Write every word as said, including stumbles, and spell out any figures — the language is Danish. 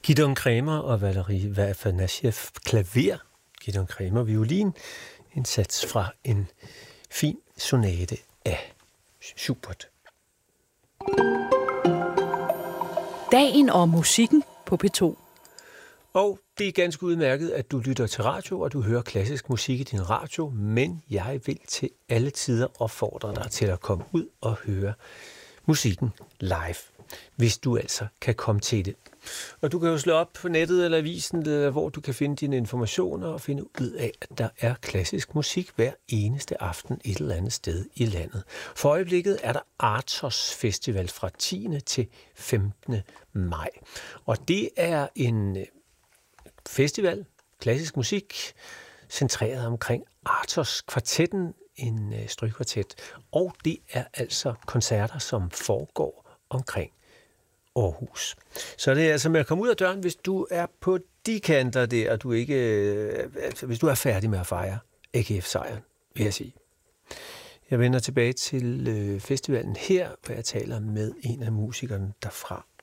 Gidon Kremer og Valerie Afanasjev klaver, Gidon Kremer violin, en sats fra en fin sonate af Schubert. Dagen og musikken på P to. Og det er ganske udmærket, at du lytter til radio, og du hører klassisk musik i din radio, men jeg vil til alle tider opfordre dig til at komme ud og høre musikken live, hvis du altså kan komme til det. Og du kan jo slå op på nettet eller avisen, eller hvor du kan finde dine informationer og finde ud af, at der er klassisk musik hver eneste aften et eller andet sted i landet. For øjeblikket er der Artos Festival fra tiende til femtende maj. Og det er en festival, klassisk musik, centreret omkring Artos Kvartetten, en strygekvartet. Og det er altså koncerter, som foregår omkring Aarhus. Så det er altså med at komme ud af døren, hvis du er på de kanter der, og du ikke, altså, hvis du er færdig med at fejre A G F-sejren, vil jeg sige. Jeg vender tilbage til festivalen her, hvor jeg taler med en af musikerne derfra.